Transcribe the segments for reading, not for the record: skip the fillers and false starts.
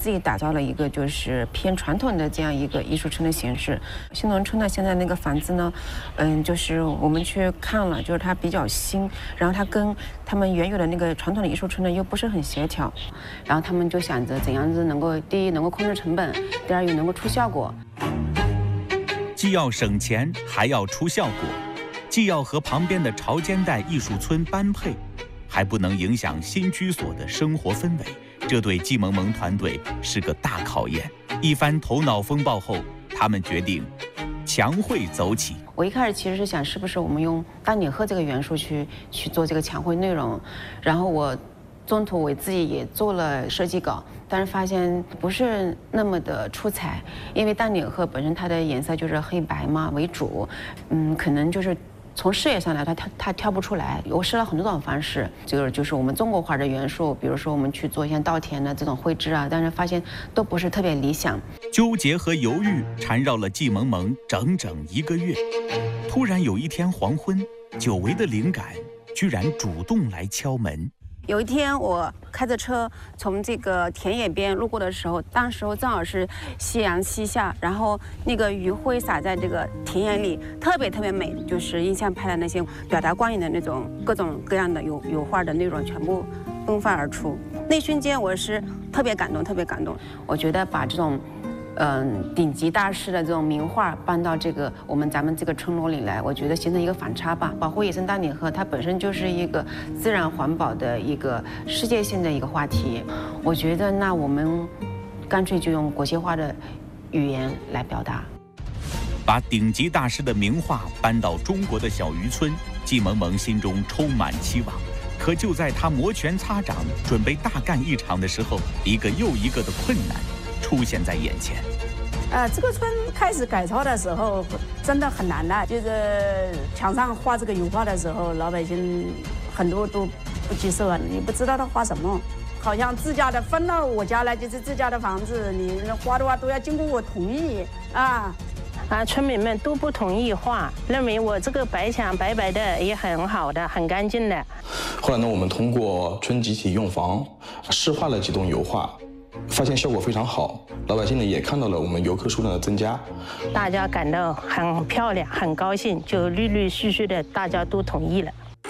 自己打造了一个就是偏传统的这样一个艺术村的形式。新农村呢，现在那个房子呢，就是我们去看了，就是它比较新，然后它跟他们原有的那个传统的艺术村呢又不是很协调，然后他们就想着怎样子能够第一能够控制成本，第二又能够出效果。 既要省钱，还要出效果，既要和旁边的潮间带艺术村般配，还不能影响新居所的生活氛围，这对季萌萌团队是个大考验。一番头脑风暴后，他们决定墙绘走起。 我一开始其实是想，是不是我们用丹顶鹤这个元素去做这个墙绘内容，然后我中途我自己也做了设计稿，但是发现不是那么的出彩，因为丹顶鹤本身它的颜色就是黑白嘛为主，可能就是从视野上来，它挑不出来。我试了很多种方式，就是我们中国画的元素，比如说我们去做一些稻田的这种绘制啊，但是发现都不是特别理想。 纠结和犹豫缠绕了季萌萌整整1个月。突然有一天黄昏，久违的灵感居然主动来敲门。 有一天我开着车从这个田野边路过的时候，当时正好是夕阳西下，然后那个余晖洒在这个田野里，特别美，就是印象派的那些表达光影的那种各种各样的油画的内容全部迸发而出。那瞬间我是特别感动。我觉得把这种顶级大师的这种名画搬到咱们这个村落里来，我觉得形成一个反差吧。保护野生丹顶鹤它本身就是一个自然环保的一个世界性的一个话题，我觉得那我们干脆就用国际化的语言来表达， 把顶级大师的名画搬到中国的小渔村，季萌萌心中充满期望。可就在他摩拳擦掌准备大干一场的时候，一个又一个的困难出现在眼前。 这个村开始改造的时候真的很难的，就是墙上画这个油画的时候，老百姓很多都不接受啊，你不知道他画什么，好像自家的分到我家来就是自家的房子，你画的话都要经过我同意啊。 村民们都不同意画，认为我这个白墙白白的也很好的，很干净的。 后来呢，我们通过村集体用房试画了几栋油画，发现效果非常好，老百姓呢也看到了我们游客数量的增加， 大家感到很漂亮，很高兴，就陆陆续续的大家都同意了。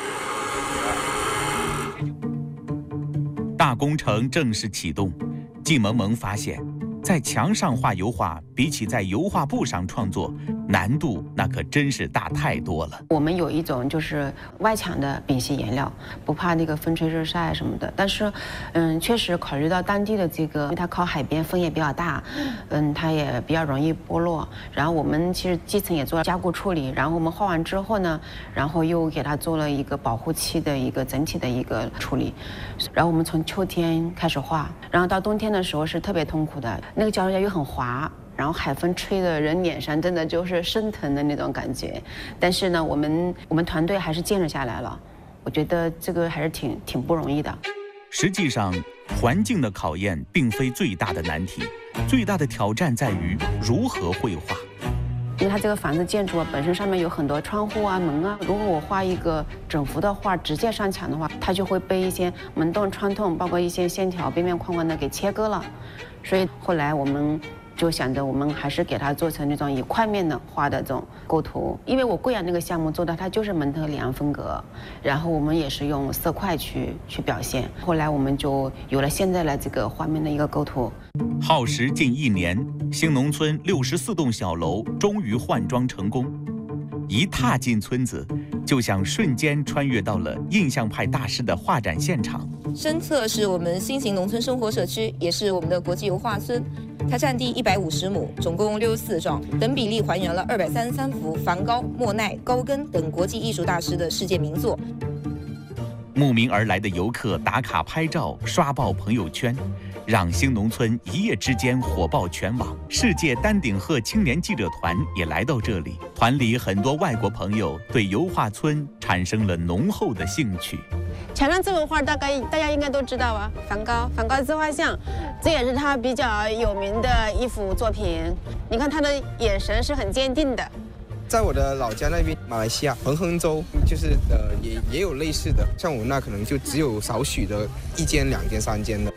大工程正式启动，季萌萌发现，在墙上画油画，比起在油画布上创作，难度那可真是大太多了。 我们有一种就是外墙的丙烯颜料，不怕那个风吹日晒什么的。但是，确实考虑到当地的这个，因为它靠海边，风也比较大，它也比较容易剥落。然后我们其实基层也做了加固处理，然后我们画完之后呢，然后又给它做了一个保护漆的一个整体的一个处理。然后我们从秋天开始画，然后到冬天的时候是特别痛苦的，那个胶又很滑。然后海风吹的人脸上真的就是生疼的那种感觉，但是呢，我们团队还是坚持下来了。我觉得这个还是挺不容易的。 实际上，环境的考验并非最大的难题，最大的挑战在于如何绘画。 因为它这个房子建筑本身上面有很多窗户啊、门啊，如果我画一个整幅的画直接上墙的话，它就会被一些门洞、窗洞，包括一些线条边边框框的给切割了。所以后来我们就想着我们还是给它做成那种以块面的画的这种构图，因为我贵阳那个项目做的它就是蒙特里昂风格，然后我们也是用色块去表现，后来我们就有了现在的这个画面的一个构图。 耗时近1年，兴农村64栋小楼终于换装成功。一踏进村子，就像瞬间穿越到了印象派大师的画展现场。 深侧是我们新型农村生活社区，也是我们的国际油画村。它占地150亩，总共64幢，等比例还原了233幅梵高、莫奈、高更等国际艺术大师的世界名作。 慕名而来的游客打卡拍照，刷爆朋友圈，让兴农村一夜之间火爆全网。世界丹顶鹤青年记者团也来到这里，团里很多外国朋友对油画村产生了浓厚的兴趣。 墙上这幅画大家应该都知道啊，梵高自画像，这也是他比较有名的一幅作品。你看他的眼神是很坚定的。 在我的老家那边，马来西亚彭亨州，就是也有类似的，像我们那可能就只有少许的1间、2间、3间的。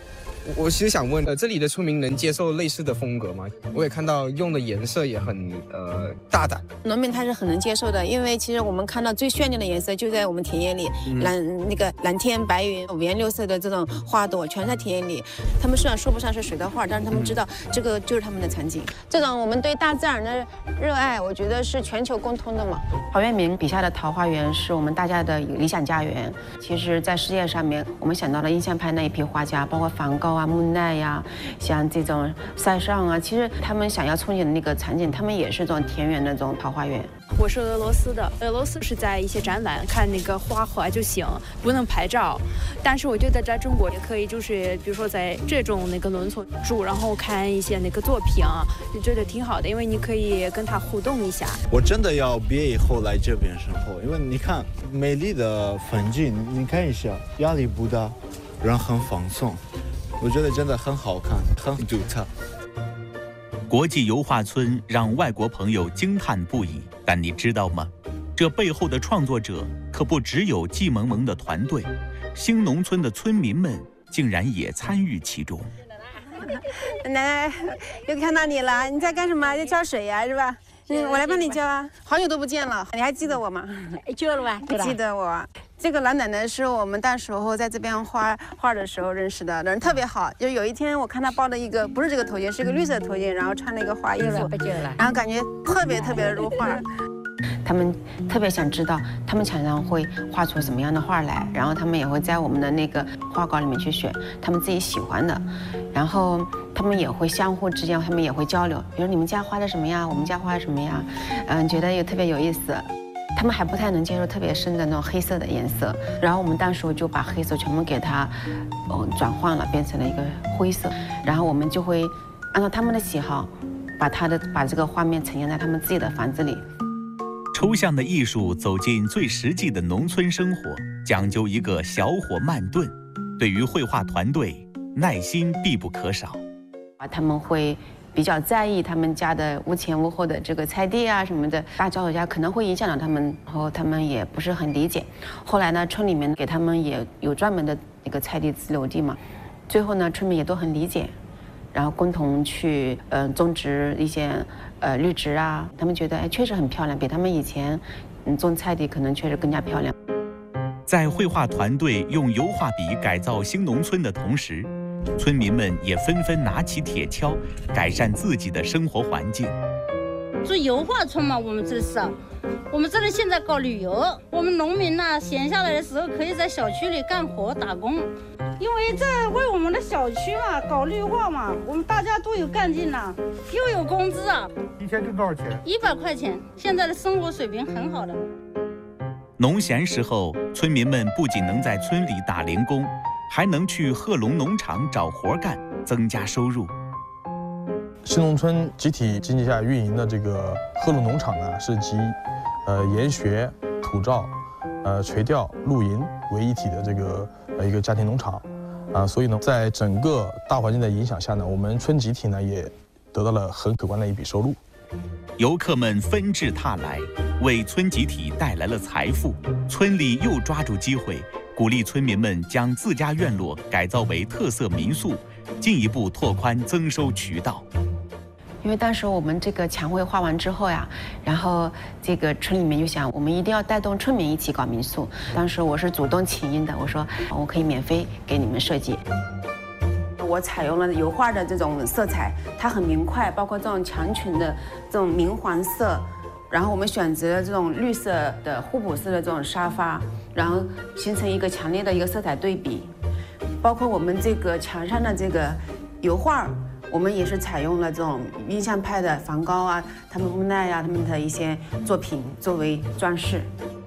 我其实想问，这里的村民能接受类似的风格吗？我也看到用的颜色也很大胆。 农民他是很能接受的，因为其实我们看到最绚丽的颜色就在我们田野里，蓝天白云、五颜六色的这种花朵全在田野里。他们虽然说不上是水的画，但是他们知道这个就是他们的场景。这种我们对大自然的热爱，我觉得是全球共通的嘛。陶渊明笔下的桃花源是我们大家的理想家园。其实，在世界上面，我们想到了印象派那一批画家，包括梵高啊、莫奈呀，像这种塞尚啊，其实他们想要憧憬的那个场景，他们也是这种田园的这种桃花源。 我是俄罗斯的，俄罗斯是在一些展览看那个花环就行，不能拍照。但是我觉得在中国也可以，就是比如说在这种那个农村住，然后看一些那个作品，就觉得挺好的，因为你可以跟他互动一下。 我真的要毕业以后来这边生活，因为你看美丽的风景，你看一下，压力不大，人很放松，我觉得真的很好看，很独特。 国际油画村让外国朋友惊叹不已，但你知道吗？这背后的创作者可不只有季萌萌的团队，兴农村的村民们竟然也参与其中。 奶奶，又看到你了，你在干什么？在浇水呀，是吧？我来帮你浇啊。好久都不见了，你还记得我吗？ 记得吧？ 记得我。这个老奶奶是我们那时候在这边画的时候认识的，人特别好。就有一天我看她包了一个不是这个头巾，是个绿色的头巾，然后穿了一个花衣服，然后感觉特别的如画。他们特别想知道他们常常会画出什么样的画来，然后他们也会在我们的那个画稿里面去选他们自己喜欢的，然后他们也会相互之间他们也会交流，比如你们家画的什么呀，我们家画的什么呀，觉得也特别有意思。他们还不太能接受特别深的那种黑色的颜色，然后我们当时就把黑色全部给它转换了，变成了一个灰色，然后我们就会按照他们的喜好，把这个画面呈现在他们自己的房子里。 抽象的艺术走进最实际的农村生活，讲究一个小火慢炖。对于绘画团队，耐心必不可少。 他们会比较在意他们家的屋前屋后的这个菜地啊什么的，大脚手架可能会影响到他们，然后他们也不是很理解。后来呢，村里面给他们也有专门的那个菜地自留地嘛，最后呢，村民也都很理解，然后共同去种植一些绿植啊，他们觉得确实很漂亮，比他们以前种菜地可能确实更加漂亮。 在绘画团队用油画笔改造兴农村的同时，村民们也纷纷拿起铁锹，改善自己的生活环境。 做油画村嘛，我们这里现在搞旅游，我们农民呢，闲下来的时候可以在小区里干活打工，因为这为我们的小区嘛搞绿化嘛，我们大家都有干劲呐，又有工资啊。 一天挣多少钱 ？100块钱，现在的生活水平很好的。 农闲时候，村民们不仅能在村里打零工，还能去贺龙农场找活干，增加收入。 兴农村集体经济下运营的这个贺龙农场呢，是集研学、土照、垂钓、露营为一体的这个一个家庭农场所以呢，在整个大环境的影响下呢，我们村集体呢也得到了很可观的一笔收入。 游客们纷至沓来，为村集体带来了财富。村里又抓住机会，鼓励村民们将自家院落改造为特色民宿，进一步拓宽增收渠道。 因为当时我们这个墙绘画完之后呀，然后这个村里面就想，我们一定要带动村民一起搞民宿。当时我是主动请缨的，我说我可以免费给你们设计。我采用了油画的这种色彩，它很明快，包括这种墙裙的这种明黄色，然后我们选择了这种绿色的互补色的这种沙发，然后形成一个强烈的一个色彩对比。包括我们这个墙上的这个油画，我们也是采用了这种印象派的梵高啊、他们莫奈啊他们的一些作品作为装饰。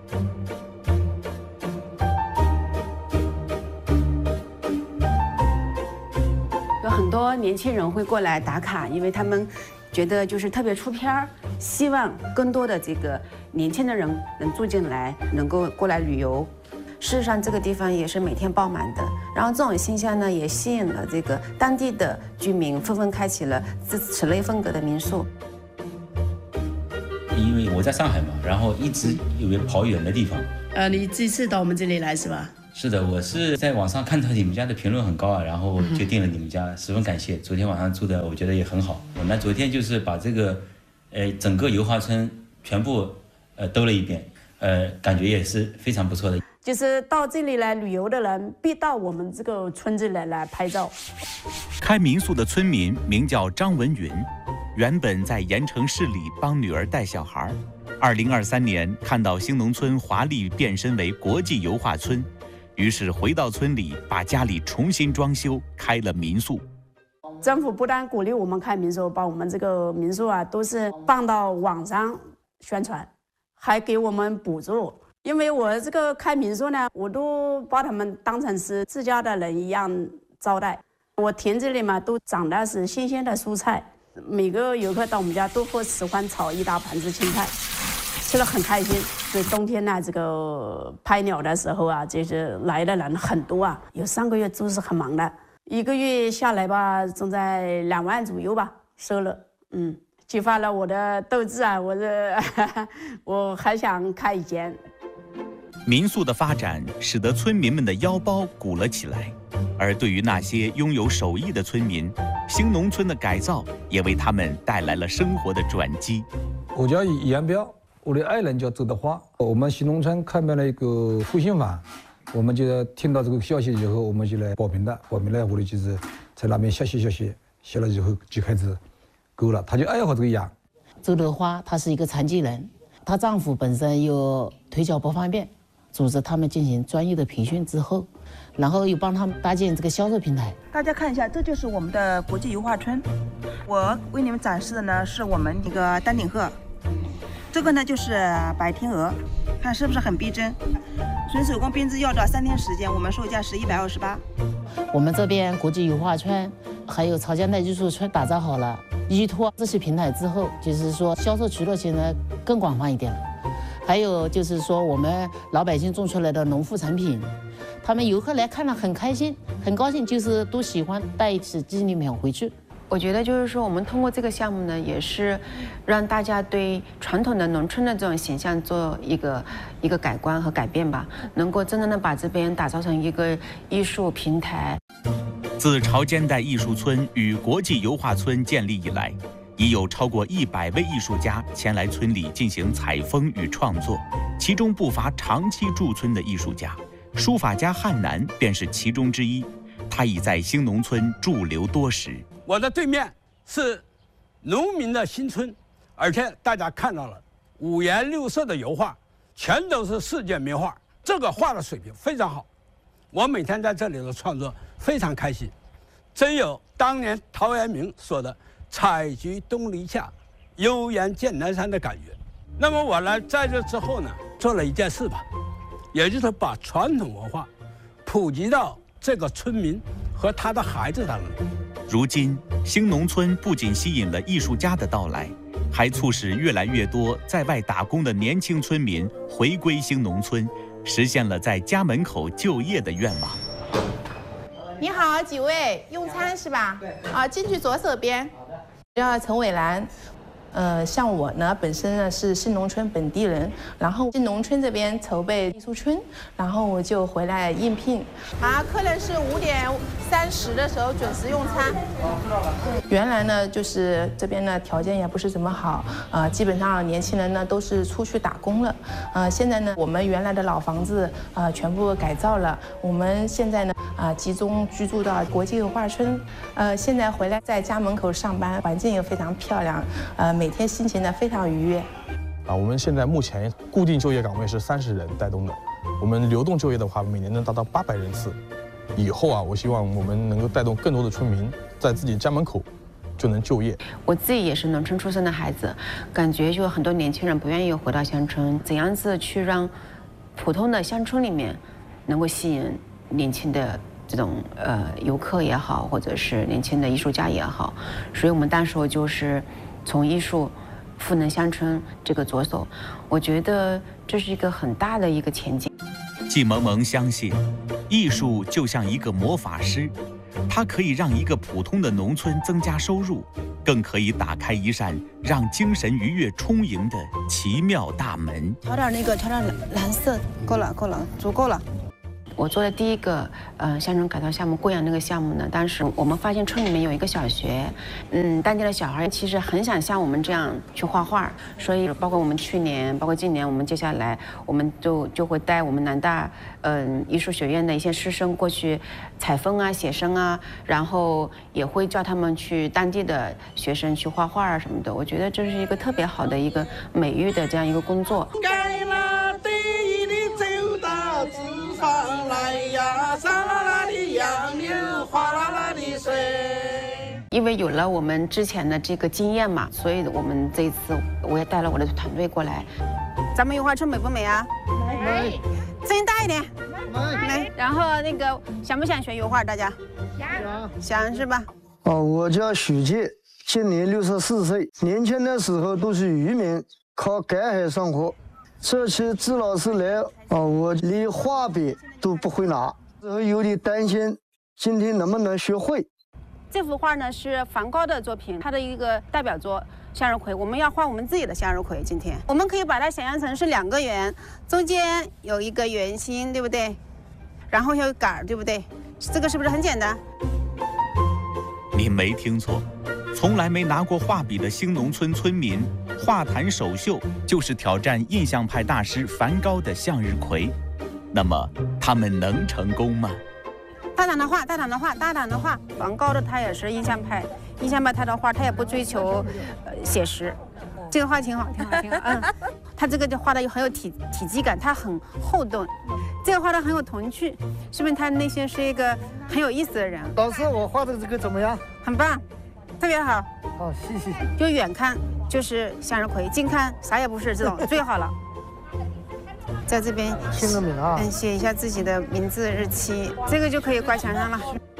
有很多年轻人会过来打卡，因为他们觉得就是特别出片儿，希望更多的这个年轻的人能住进来，能够过来旅游。事实上，这个地方也是每天爆满的。然后这种现象呢，也吸引了这个当地的居民，纷纷开启了此类风格的民宿。 因为我在上海嘛，然后一直有跑远的地方。 你这次到我们这里来是吧？ 是的，我是在网上看到你们家的评论很高啊，然后决定了你们家，十分感谢。昨天晚上住的，我觉得也很好。我们昨天就是把这个，整个油画村全部兜了一遍，感觉也是非常不错的。 就是到这里来旅游的人，必到我们这个村子来拍照。 开民宿的村民名叫张文云，原本在盐城市里帮女儿带小孩。2023年看到兴农村华丽变身为国际油画村。于是回到村里，把家里重新装修，开了民宿。 政府不但鼓励我们开民宿，把我们这个民宿啊都是放到网上宣传，还给我们补助。因为我这个开民宿呢，我都把他们当成是自家的人一样招待。我田子里嘛都长的是新鲜的蔬菜，每个游客到我们家都会喜欢炒一大盘子青菜。吃得很开心，所以冬天呢，这个拍鸟的时候啊，就是来的人很多啊，有3个月都是很忙的，1个月下来吧，总在2万左右吧收了，激发了我的斗志啊，我还想开一间。 民宿的发展使得村民们的腰包鼓了起来，而对于那些拥有手艺的村民，兴农村的改造也为他们带来了生活的转机。 我叫严彪。我的爱人叫周德华，我们兴农村开办了一个复兴坊，我们就听到这个消息以后，我们就来报名了。报名了以后呢，就是在那边学习了以后就开始够了，他就爱好这个养。 周德华她是一个残疾人，她丈夫本身有腿脚不方便，组织他们进行专业的培训之后，然后又帮他们搭建这个销售平台。 大家看一下，这就是我们的国际油画村。我为你们展示的呢是我们一个丹顶鹤。这个呢就是白天鹅，看是不是很逼真？纯手工编织要到3天时间，我们售价是128。 我们这边国际油画村还有潮间带艺术村打造好了，依托这些平台之后，就是说销售渠道现在更广泛一点了。还有就是说我们老百姓种出来的农副产品，他们游客来看了很开心，很高兴，就是都喜欢带一次纪念品回去。 我觉得就是说，我们通过这个项目呢，也是让大家对传统的农村的这种形象做一个改观和改变吧，能够真正的把这边打造成一个艺术平台。 自潮间带艺术村与国际油画村建立以来，已有超过100位艺术家前来村里进行采风与创作，其中不乏长期驻村的艺术家，书法家汉南便是其中之一。他已在兴农村驻留多时。 我的对面是农民的新村，而且大家看到了5颜6色的油画，全都是世界名画，这个画的水平非常好。我每天在这里的创作非常开心，真有当年陶渊明说的“采菊东篱下，悠然见南山”的感觉。那么我呢，在这之后呢，做了一件事吧，也就是把传统文化普及到这个村民和他的孩子当中。 如今，兴农村不仅吸引了艺术家的到来，还促使越来越多在外打工的年轻村民回归兴农村，实现了在家门口就业的愿望。 你好，几位用餐是吧？对。啊，进去左手边。好的。叫陈伟兰。像我呢，本身呢是兴农村本地人，然后兴农村这边筹备艺术村，然后我就回来应聘。好，客人是5点30的时候准时用餐。知道了。原来呢，就是这边呢条件也不是怎么好，基本上年轻人呢都是出去打工了。现在呢，我们原来的老房子全部改造了，我们现在呢集中居住到国际油画村。现在回来在家门口上班，环境也非常漂亮。每天心情呢非常愉悦。 我们现在目前固定就业岗位是30人带动的，我们流动就业的话，每年能达到800人次。以后我希望我们能够带动更多的村民在自己家门口就能就业。 我自己也是农村出生的孩子，感觉就很多年轻人不愿意回到乡村，怎样子去让普通的乡村里面能够吸引年轻的这种游客也好，或者是年轻的艺术家也好，所以我们当时就是从艺术赋能乡村这个着手，我觉得这是一个很大的一个前景。 季萌萌相信，艺术就像一个魔法师，它可以让一个普通的农村增加收入，更可以打开一扇让精神愉悦充盈的奇妙大门。 调点蓝色，够了，足够了。 我做的第一个乡村改造项目贵阳那个项目呢，当时我们发现村里面有一个小学，当地的小孩其实很想像我们这样去画画，所以包括我们去年，包括今年，我们接下来我们就会带我们南大艺术学院的一些师生过去采风啊、写生啊，然后也会叫他们去当地的学生去画画啊什么的。我觉得这是一个特别好的一个美育的这样一个工作。 盖了第一的走到脂肪来呀，沙啦啦的杨柳，哗啦啦的水。 因为有了我们之前的这个经验嘛，所以我们这一次我也带了我的团队过来。咱们油画村美不美啊？美。声音大一点。美。然后那个想不想学油画？大家？想是吧？ 我叫许健，今年64岁。年轻的时候都是渔民，靠赶海生活。这次支老师来，我连画笔都不会拿，然后有点担心，今天能不能学会。 这幅画呢是梵高的作品，他的一个代表作向日葵。我们要画我们自己的向日葵。今天我们可以把它想象成是2个圆，中间有一个圆心，对不对？然后有杆儿，对不对？这个是不是很简单？ 您没听错，从来没拿过画笔的兴农村村民，画坛首秀就是挑战印象派大师梵高的向日葵。那么他们能成功吗？ 大胆的画，大胆的画，大胆的画。梵高的他也是印象派，印象派他的画他也不追求写实。这个画挺好，挺好，挺好。他这个就画的很有体积感，它很厚重。这个画的很有童趣，说明他内心是一个很有意思的人。 老师，我画的这个怎么样？ 很棒，特别好。 好，谢谢。 就远看就是向日葵，近看啥也不是，这种最好了。在这边签个名啊， 写一下自己的名字、日期，这个就可以挂墙上了。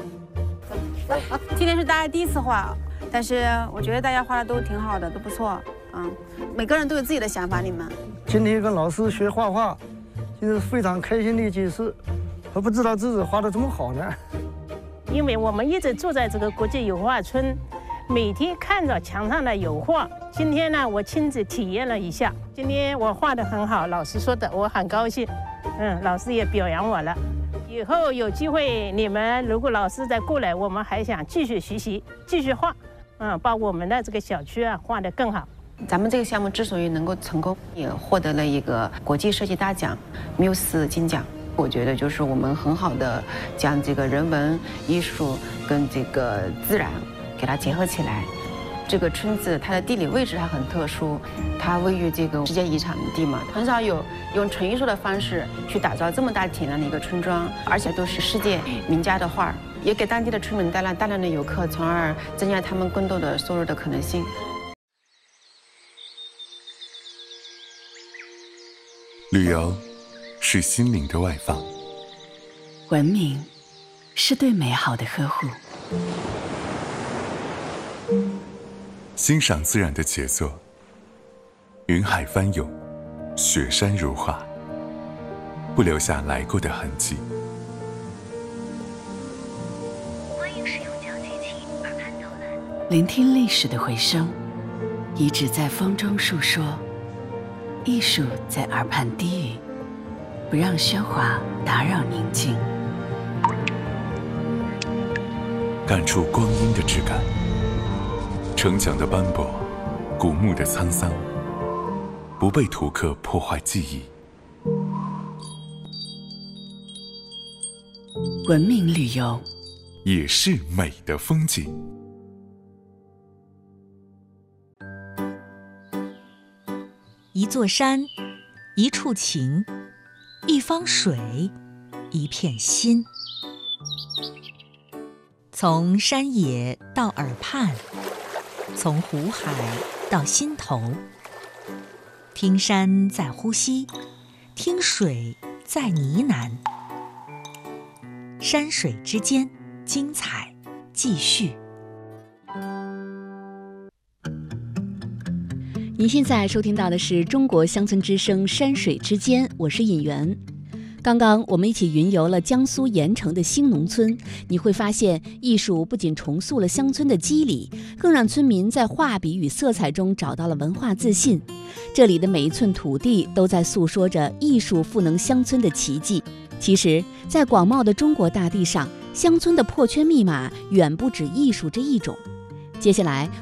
今天是大家第一次画，但是我觉得大家画的都挺好的，都不错。每个人都有自己的想法。你们今天跟老师学画画，就是非常开心的一件事。我不知道自己画的这么好呢。 因为我们一直住在这个国际油画村，每天看着墙上的油画。今天呢，我亲自体验了一下。今天我画得很好，老师说的，我很高兴。老师也表扬我了。以后有机会，你们如果老师再过来，我们还想继续学习，继续画，把我们的这个小区画得更好。 咱们这个项目之所以能够成功，也获得了一个国际设计大奖，Muse 金奖。我觉得就是我们很好的将这个人文艺术跟这个自然给它结合起来。这个村子它的地理位置它很特殊，它位于这个世界遗产地嘛，很少有用纯艺术的方式去打造这么大体量的一个村庄，而且都是世界名家的画，也给当地的村民带来大量的游客，从而增加他们更多的收入的可能性。 旅游是心灵的外放， 文明是对美好的呵护， 欣赏自然的杰作，云海翻涌，雪山如画，不留下来过的痕迹。 聆听历史的回声，遗址在风中述说，艺术在耳畔低语，不让喧哗打扰宁静， 感触光阴的质感，城墙的斑驳，古墓的沧桑，不被图刻破坏记忆。 文明旅游也是美的风景。 一座山，一处情，一方水，一片心。从山野到耳畔，从湖海到心头，听山在呼吸，听水在呢喃。山水之间，精彩继续。 您现在收听到的是中国乡村之声山水之间，我是尹媛。刚刚我们一起云游了江苏盐城的兴农村，你会发现艺术不仅重塑了乡村的肌理，更让村民在画笔与色彩中找到了文化自信。这里的每一寸土地都在诉说着艺术赋能乡村的奇迹。 其实，在广袤的中国大地上，乡村的破圈密码远不止艺术这一种。接下来，